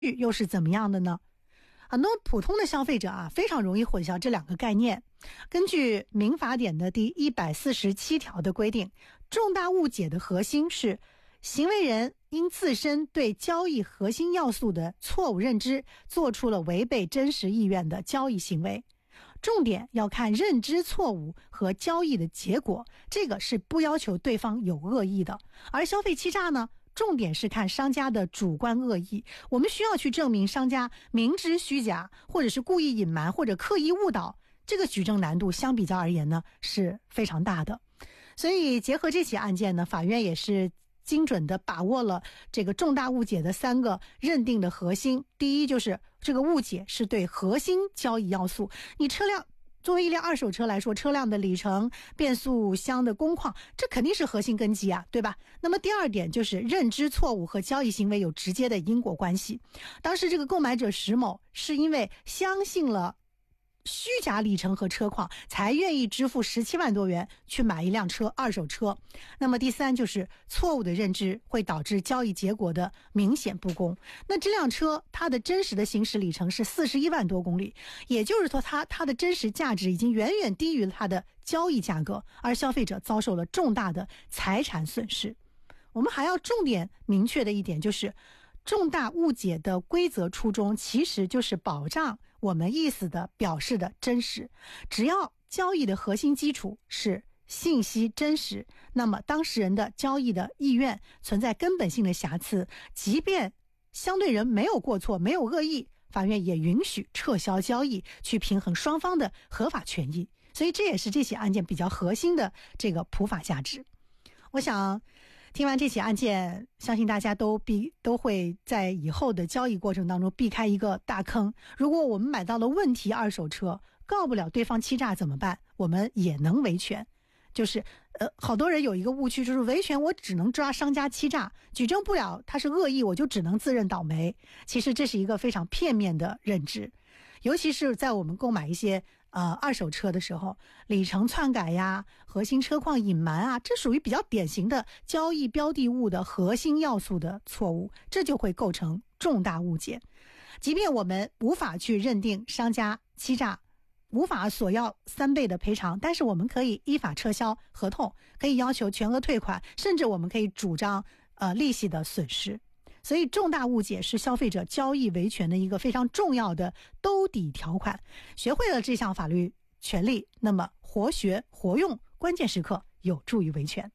又是怎么样的呢？很多普通的消费者啊，非常容易混淆这两个概念。根据民法典的第147条的规定，重大误解的核心是行为人因自身对交易核心要素的错误认知，做出了违背真实意愿的交易行为。重点要看认知错误和交易的结果，这个是不要求对方有恶意的。而消费欺诈呢，重点是看商家的主观恶意，我们需要去证明商家明知虚假，或者是故意隐瞒，或者刻意误导，这个举证难度相比较而言呢是非常大的。所以结合这起案件呢，法院也是精准地把握了这个重大误解的3个认定的核心。第一，就是这个误解是对核心交易要素，你车辆作为一辆二手车来说，车辆的里程、变速箱的工况，这肯定是核心根基啊，对吧？那么第二点就是认知错误和交易行为有直接的因果关系。当时这个购买者石某是因为相信了虚假里程和车况，才愿意支付17万多元去买一辆二手车。那么第三，就是错误的认知会导致交易结果的明显不公。那这辆车它的真实的行驶里程是41万多公里，也就是说它的真实价值已经远远低于了它的交易价格，而消费者遭受了重大的财产损失。我们还要重点明确的一点就是，重大误解的规则初衷其实就是保障我们意思的表示的真实。只要交易的核心基础是信息真实，那么当事人的交易的意愿存在根本性的瑕疵，即便相对人没有过错，没有恶意，法院也允许撤销交易，去平衡双方的合法权益。所以这也是这起案件比较核心的这个普法价值。我想听完这起案件，相信大家都会在以后的交易过程当中避开一个大坑。如果我们买到了问题二手车，告不了对方欺诈怎么办？我们也能维权。就是好多人有一个误区，就是维权我只能抓商家欺诈，举证不了他是恶意，我就只能自认倒霉。其实这是一个非常片面的认知。尤其是在我们购买一些二手车的时候，里程篡改呀、核心车况隐瞒啊，这属于比较典型的交易标的物的核心要素的错误，这就会构成重大误解。即便我们无法去认定商家欺诈，无法索要3倍的赔偿，但是我们可以依法撤销合同，可以要求全额退款，甚至我们可以主张利息的损失。所以重大误解是消费者交易维权的一个非常重要的兜底条款。学会了这项法律权利，那么活学活用，关键时刻有助于维权。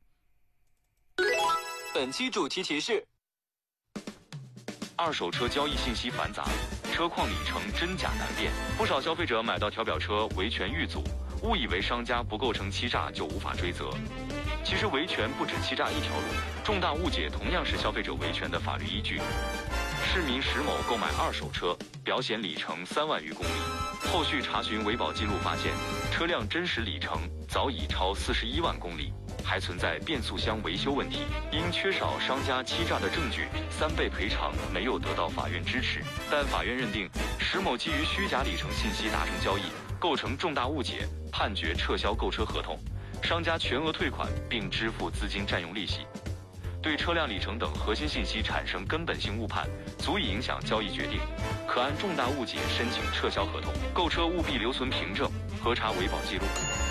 本期主题提示：二手车交易信息繁杂，车况里程真假难辨，不少消费者买到调表车维权遇阻，误以为商家不构成欺诈就无法追责。其实维权不止欺诈一条路，重大误解同样是消费者维权的法律依据。市民石某购买二手车，表显里程3万余公里，后续查询维保记录发现，车辆真实里程早已超41万公里，还存在变速箱维修问题。因缺少商家欺诈的证据，3倍赔偿没有得到法院支持，但法院认定石某基于虚假里程信息达成交易，构成重大误解，判决撤销购车合同，商家全额退款并支付资金占用利息。对车辆里程等核心信息产生根本性误判，足以影响交易决定，可按重大误解申请撤销合同。购车务必留存凭证，核查维保记录。